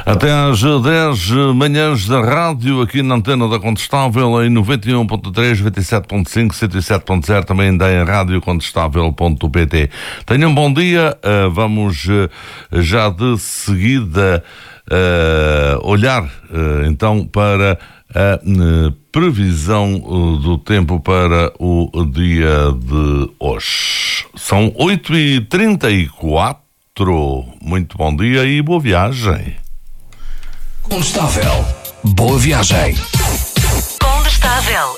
Até às 10 manhãs da rádio, aqui na antena da Contestável, em 91.3, 97.5, 107.0, também em radiocontestável.pt. Tenham um bom dia. Vamos já de seguida olhar então para a previsão do tempo para o dia de hoje. São 8h34. Muito bom dia e boa viagem. Contestável. Boa viagem. Contestável.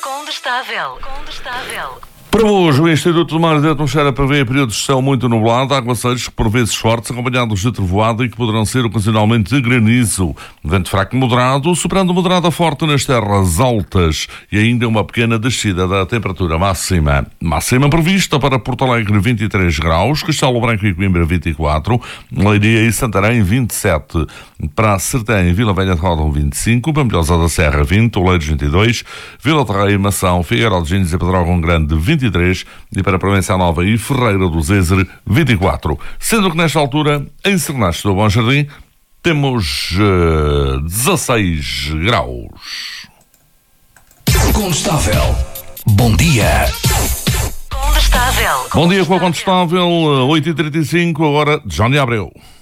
Para hoje, o Instituto do Mar e da Atmosfera prevê períodos de céu muito nublado, aguaceiros por vezes fortes, acompanhados de trovoada e que poderão ser ocasionalmente de granizo. Vento fraco moderado, superando moderado a forte nas terras altas e ainda uma pequena descida da temperatura máxima. Máxima prevista para Porto Alegre 23 graus, Castelo Branco e Coimbra 24, Leiria e Santarém 27, para Sertém e Vila Velha de Ródão 25, Pampilhosa da Serra 20, Oleiros 22, Vila de Rei, Mação, Figueiró de Gines e Pedrógão Grande 23 e para Provença Nova e Ferreira do Zezer 24. Sendo que nesta altura, em Sernaches do Bom Jardim, temos 16 graus. Contestável. Bom dia. Contestável. Bom dia com a Contestável, 8h35, agora Johnny Abreu.